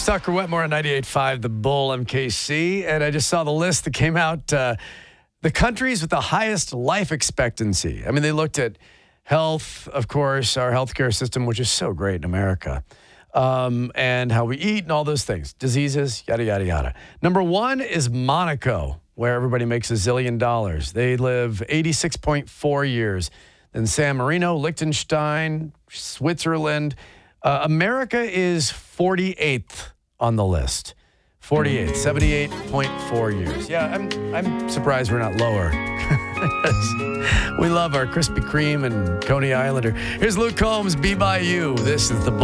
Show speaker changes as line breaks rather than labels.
Tucker Wetmore on 98.5 The Bull MKC, and I just saw the list that came out. The countries with the highest life expectancy. I mean, they looked at health, of course, our healthcare system, which is so great in America, and how we eat and all those things, diseases, yada, yada, yada. Number one is Monaco, where everybody makes $1 zillion. They live 86.4 years. Then San Marino, Liechtenstein, Switzerland. America is 48th on the list. 48th, 78.4 years. Yeah, I'm surprised we're not lower. We love our Krispy Kreme and Coney Islander. Here's Luke Combs, Be By You. This is the Bull.